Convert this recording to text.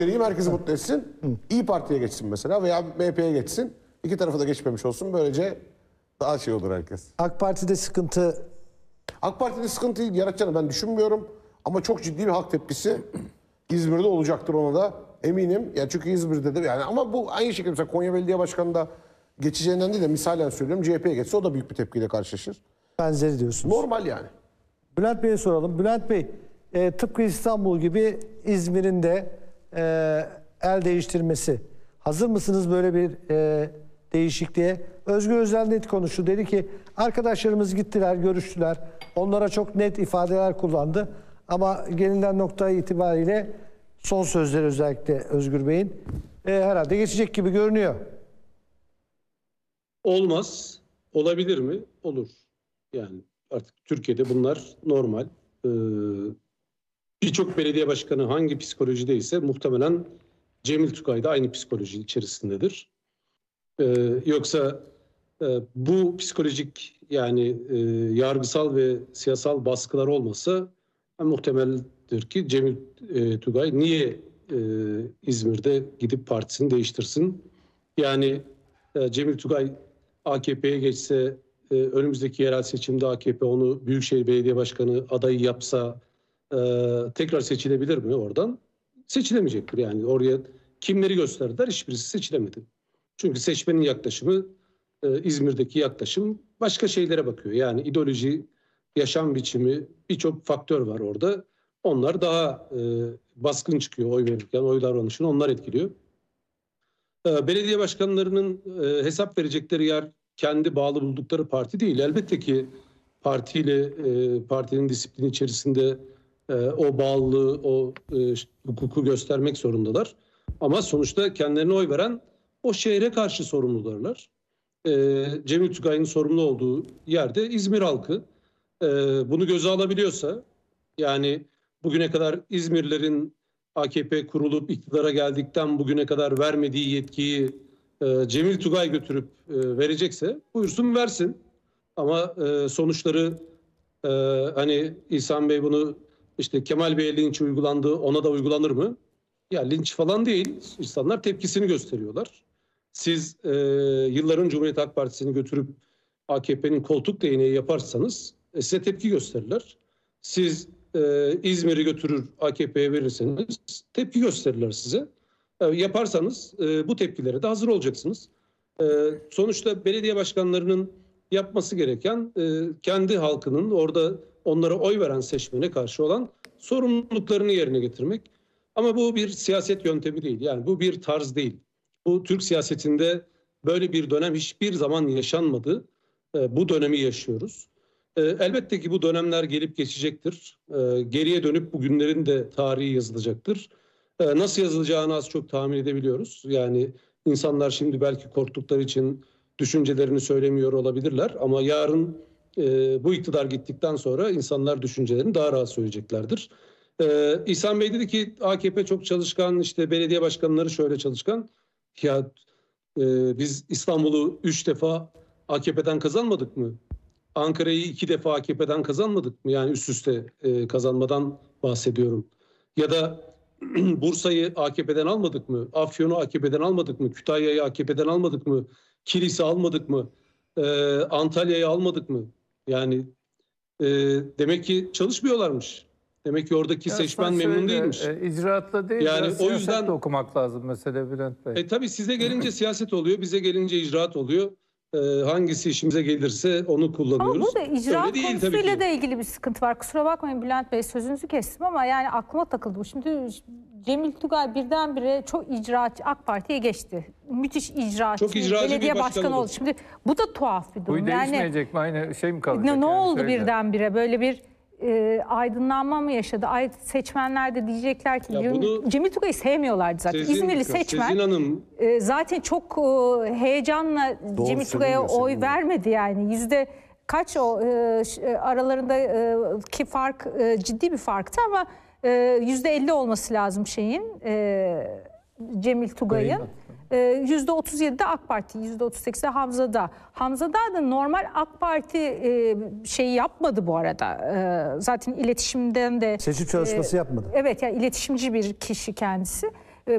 Herkesi mutlu etsin. İyi Parti'ye geçsin mesela veya MHP'ye geçsin. İki tarafa da geçmemiş olsun. Böylece daha şey olur herkes. AK Parti'de sıkıntı... AK Parti'de sıkıntı yaratacağını ben düşünmüyorum. Ama çok ciddi bir halk tepkisi İzmir'de olacaktır, ona da eminim. Yani çünkü İzmir'de de yani, ama bu aynı şekilde mesela Konya Belediye Başkanı da geçeceğinden değil de misalen söylüyorum, CHP'ye geçse o da büyük bir tepkiyle karşılaşır. Benzeri diyorsunuz. Normal yani. Bülent Bey'e soralım. Bülent Bey, tıpkı İstanbul gibi İzmir'in de el değiştirmesi. Hazır mısınız böyle bir değişikliğe? Özgür Özel net konuştu. Dedi ki arkadaşlarımız gittiler, görüştüler. Onlara çok net ifadeler kullandı. Ama gelinen nokta itibariyle son sözleri özellikle Özgür Bey'in herhalde geçecek gibi görünüyor. Olmaz. Olabilir mi? Olur. Yani artık Türkiye'de bunlar normal. Birçok belediye başkanı hangi psikolojideyse muhtemelen Cemil Tugay da aynı psikoloji içerisindedir. Yoksa bu psikolojik yani yargısal ve siyasal baskılar olmasa muhtemeldir ki Cemil Tugay niye İzmir'de gidip partisini değiştirsin? Yani Cemil Tugay AKP'ye geçse, önümüzdeki yerel seçimde AKP onu Büyükşehir Belediye Başkanı adayı yapsa tekrar seçilebilir mi oradan? Seçilemeyecektir. Yani oraya kimleri gösterdiler? Hiçbirisi seçilemedi. Çünkü seçmenin yaklaşımı, İzmir'deki yaklaşım başka şeylere bakıyor. Yani ideoloji, yaşam biçimi, birçok faktör var orada. Onlar daha baskın çıkıyor oy verirken, oy davranışını onlar etkiliyor. Belediye başkanlarının hesap verecekleri yer kendi bağlı buldukları parti değil. Elbette ki partinin disiplini içerisinde o bağlılığı, o hukuku göstermek zorundalar. Ama sonuçta kendilerine oy veren o şehre karşı sorumlularlar. Cemil Tugay'ın sorumlu olduğu yerde İzmir halkı bunu göze alabiliyorsa, yani bugüne kadar İzmirlilerin AKP kurulup iktidara geldikten bugüne kadar vermediği yetkiyi Cemil Tugay götürüp verecekse buyursun versin. Ama sonuçları hani İhsan Bey bunu işte Kemal Bey'e linç uygulandı, ona da uygulanır mı? Ya linç falan değil. İnsanlar tepkisini gösteriyorlar. Siz yılların Cumhuriyet Halk Partisi'ni götürüp AKP'nin koltuk değneği yaparsanız size tepki gösterirler. Siz İzmir'i götürür AKP'ye verirseniz tepki gösterirler size. Yaparsanız bu tepkilere de hazır olacaksınız. Sonuçta belediye başkanlarının yapması gereken kendi halkının, orada onlara oy veren seçmene karşı olan sorumluluklarını yerine getirmek. Ama bu bir siyaset yöntemi değil. Yani bu bir tarz değil. Bu Türk siyasetinde böyle bir dönem hiçbir zaman yaşanmadı. Bu dönemi yaşıyoruz. Elbette ki bu dönemler gelip geçecektir. Geriye dönüp bugünlerin de tarihi yazılacaktır. Nasıl yazılacağını az çok tahmin edebiliyoruz. Yani insanlar şimdi belki korktukları için düşüncelerini söylemiyor olabilirler. Ama yarın bu iktidar gittikten sonra insanlar düşüncelerini daha rahat söyleyeceklerdir. İhsan Bey dedi ki AKP çok çalışkan, işte belediye başkanları şöyle çalışkan. Ya biz İstanbul'u 3 defa AKP'den kazanmadık mı? Ankara'yı 2 defa AKP'den kazanmadık mı? Yani üst üste kazanmadan bahsediyorum. Ya da Bursa'yı AKP'den almadık mı? Afyon'u AKP'den almadık mı? Kütahya'yı AKP'den almadık mı? Kilis'i almadık mı? Antalya'yı almadık mı? Yani demek ki çalışmıyorlarmış. Demek ki oradaki seçmen memnun değilmiş. İcraatla değil, yani o yüzden de okumak lazım mesele Bülent Bey. Tabii size gelince siyaset oluyor, bize gelince icraat oluyor. Hangisi işimize gelirse onu kullanıyoruz. Ama burada icraat konusuyla da ilgili bir sıkıntı var. Kusura bakmayın Bülent Bey, sözünüzü kestim ama yani aklıma takıldı bu. Şimdi Cemil Tugay birdenbire çok icraatçı, AK Parti'ye geçti. Müthiş icraatçı. Çok icraatçı belediye bir başkanı oldu. Şimdi bu da tuhaf bir durum. Bu değişmeyecek mi? Aynı şey mi kalacak? Ne oldu birdenbire? Böyle bir aydınlanma mı yaşadı? Seçmenler de diyecekler ki Cemil Tugay'ı sevmiyorlardı zaten. İzmirli seçmen Hanım, zaten çok heyecanla Cemil Tugay'a oy vermedi yani. Kaç o aralarındaki fark ciddi bir farktı ama %50 olması lazım Cemil Tugay'ın. %37'de AK Parti, %38'de Hamza'da. Hamza'da da normal AK Parti şeyi yapmadı bu arada. Zaten iletişimden de... Seçim çalışması yapmadı. Evet, yani iletişimci bir kişi kendisi.